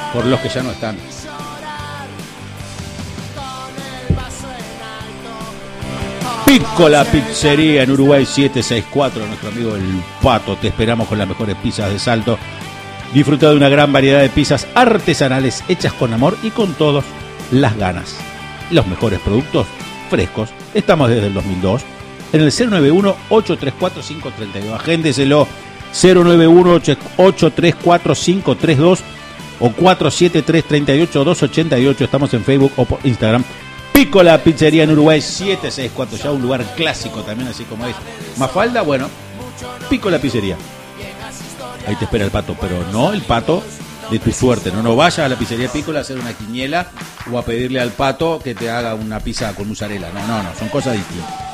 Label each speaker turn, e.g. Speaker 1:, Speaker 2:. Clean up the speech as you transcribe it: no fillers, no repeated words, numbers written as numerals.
Speaker 1: por los que ya no están. Piccola Pizzería en Uruguay 764, nuestro amigo El Pato. Te esperamos con las mejores pizzas de Salto. Disfruta de una gran variedad de pizzas artesanales hechas con amor y con todas las ganas. Los mejores productos frescos. Estamos desde el 2002 en el 091-834-532. Agéndeselo, 091-834-532 o 473-38-288. Estamos en Facebook o por Instagram. Piccola Pizzería en Uruguay 764, ya un lugar clásico también, así como es Mafalda. Bueno, Piccola Pizzería. Ahí te espera el Pato, pero no el Pato de tu suerte. No vayas a la pizzería Piccola a hacer una quiniela o a pedirle al Pato que te haga una pizza con mozzarella. No, son cosas distintas.